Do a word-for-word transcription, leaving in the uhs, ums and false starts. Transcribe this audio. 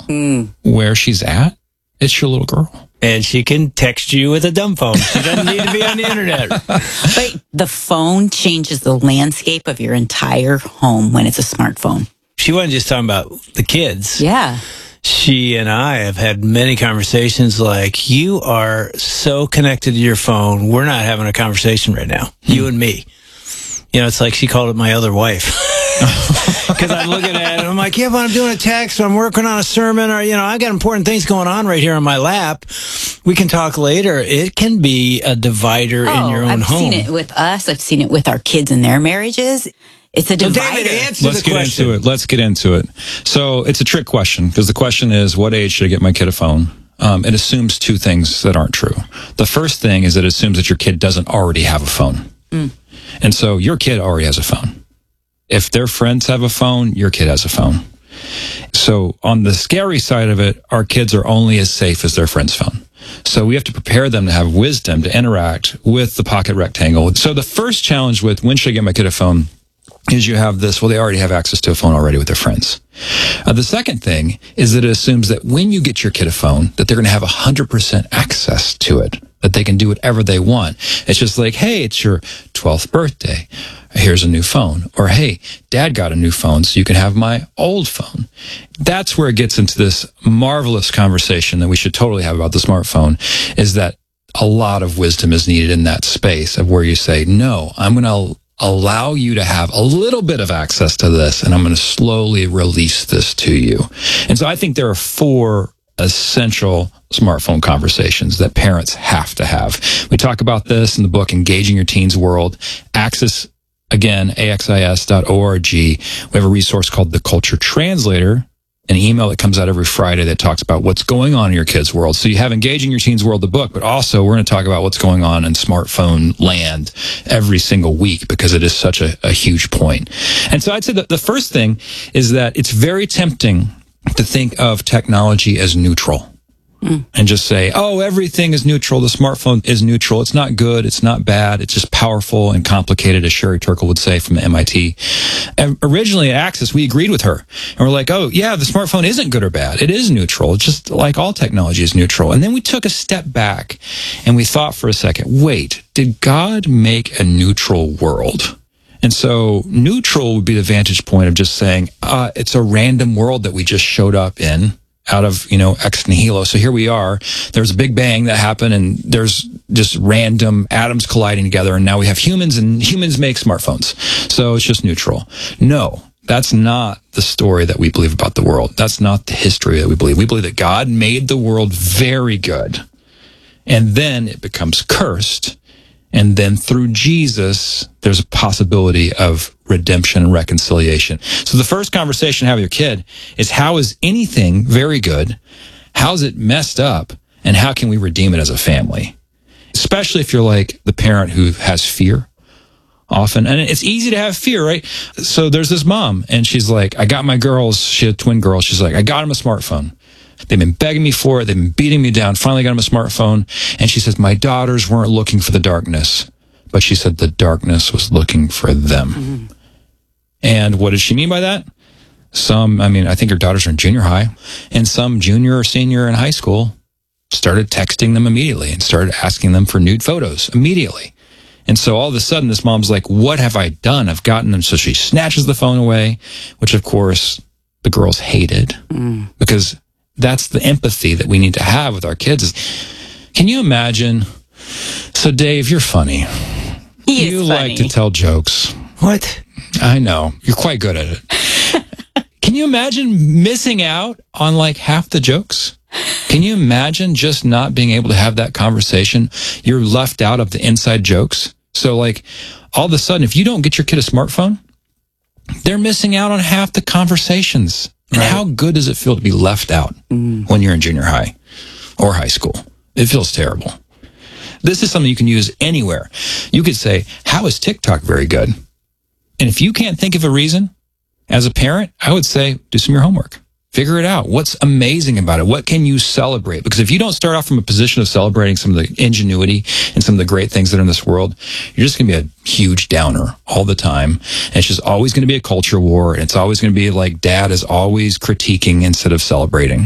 mm. where she's at. It's your little girl. And she can text you with a dumb phone. She doesn't need to be on the internet. But the phone changes the landscape of your entire home when it's a smartphone. She wasn't just talking about the kids. Yeah. She and I have had many conversations like, you are so connected to your phone. We're not having a conversation right now. Hmm. You and me. You know, it's like she called it my other wife. Because I'm looking at it, and I'm like, yeah, but I'm doing a text, or I'm working on a sermon, or, you know, I got important things going on right here on my lap. We can talk later. It can be a divider oh, in your own I've home. I've seen it with us. I've seen it with our kids and their marriages. It's a divider. So David, answer Let's the get question. into it. Let's get into it. So it's a trick question, because the question is, what age should I get my kid a phone? Um, it assumes two things that aren't true. The first thing is it assumes that your kid doesn't already have a phone. Mm. And so your kid already has a phone. If their friends have a phone, your kid has a phone. So on the scary side of it, our kids are only as safe as their friend's phone. So we have to prepare them to have wisdom to interact with the pocket rectangle. So the first challenge with when should I get my kid a phone is you have this, well, they already have access to a phone already with their friends. Uh, the second thing is that it assumes that when you get your kid a phone, that they're going to have one hundred percent access to it, that they can do whatever they want. It's just like, hey, it's your twelfth birthday. Here's a new phone. Or, hey, dad got a new phone, so you can have my old phone. That's where it gets into this marvelous conversation that we should totally have about the smartphone, is that a lot of wisdom is needed in that space of where you say, no, I'm going to allow you to have a little bit of access to this, and I'm going to slowly release this to you. And so I think there are four essential smartphone conversations that parents have to have. We talk about this in the book, Engaging Your Teens World. Access, again, A X I S dot org. We have a resource called The Culture Translator, an email that comes out every Friday that talks about what's going on in your kids' world. So you have Engaging Your Teens World, the book, but also we're going to talk about what's going on in smartphone land every single week, because it is such a, a huge point. And so I'd say that the first thing is that it's very tempting to think of technology as neutral. Mm. And just say, oh, everything is neutral. The smartphone is neutral. It's not good. It's not bad. It's just powerful and complicated, as Sherry Turkle would say from M I T. And originally at Access, we agreed with her. And we're like, oh, yeah, the smartphone isn't good or bad. It is neutral. It's just like all technology is neutral. And then we took a step back and we thought for a second, wait, did God make a neutral world? And so neutral would be the vantage point of just saying, uh, it's a random world that we just showed up in, out of, you know, ex nihilo. So here we are. There's a big bang that happened, and there's just random atoms colliding together, and now we have humans, and humans make smartphones. So it's just neutral. No, that's not the story that we believe about the world. That's not the history that we believe. We believe that God made the world very good, and then it becomes cursed. And then through Jesus, there's a possibility of redemption and reconciliation. So the first conversation to have with your kid is, how is anything very good? How's it messed up? And how can we redeem it as a family? Especially if you're like the parent who has fear often. And it's easy to have fear, right? So there's this mom, and she's like, I got my girls, she had twin girls. She's like, I got them a smartphone. They've been begging me for it. They've been beating me down. Finally got them a smartphone. And she says, my daughters weren't looking for the darkness, but she said the darkness was looking for them. Mm-hmm. And what does she mean by that? Some, I mean, I think her daughters are in junior high, and some junior or senior in high school started texting them immediately and started asking them for nude photos immediately. And so all of a sudden, this mom's like, what have I done? I've gotten them. So she snatches the phone away, which of course the girls hated, mm. because that's the empathy that we need to have with our kids. Can you imagine? So Dave, you're funny. He you is funny. like to tell jokes. What? I know. You're quite good at it. Can you imagine missing out on like half the jokes? Can you imagine just not being able to have that conversation? You're left out of the inside jokes. So like all of a sudden, if you don't get your kid a smartphone, they're missing out on half the conversations. And right. How good does it feel to be left out mm. when you're in junior high or high school? It feels terrible. This is something you can use anywhere. You could say, how is TikTok very good? And if you can't think of a reason, as a parent, I would say, do some of your homework. Figure it out. What's amazing about it? What can you celebrate? Because if you don't start off from a position of celebrating some of the ingenuity and some of the great things that are in this world, you're just going to be a huge downer all the time. And it's just always going to be a culture war. And it's always going to be like dad is always critiquing instead of celebrating.